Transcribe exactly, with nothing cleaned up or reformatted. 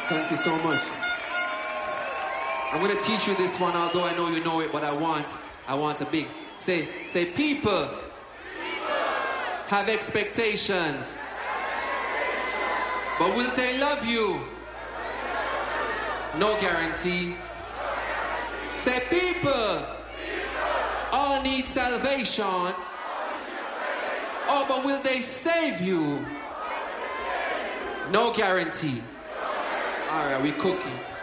Thank you so much. I'm going to teach you this one, although I know you know it, but I want, I want a big. Say, say, people, people. Have expectations. But will they love you? No guarantee. Say, people, all need salvation. Oh, but will they save you? No guarantee. All right, we cooking.